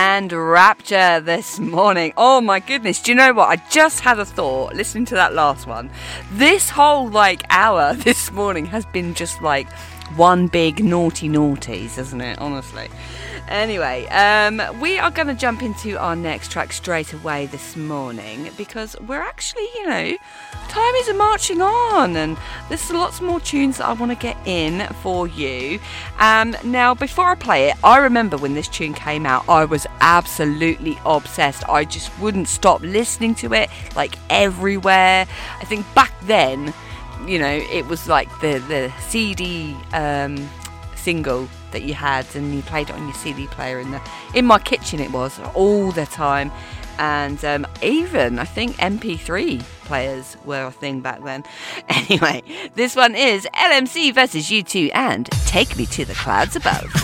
and Rapture this morning. Oh my goodness, do you know what? I just had a thought listening to that last one. This whole hour this morning has been just one big naughties, isn't it? Honestly. Anyway, we are going to jump into our next track straight away this morning because we're actually, time is marching on and there's lots more tunes that I want to get in for you. Now, before I play it, I remember when this tune came out, I was absolutely obsessed. I just wouldn't stop listening to it, everywhere. I think back then, it was the CD single that you had and you played it on your CD player in my kitchen. It was all the time, and even I think MP3 players were a thing back then. Anyway, this one is LMC versus U2 and Take Me to the Clouds Above.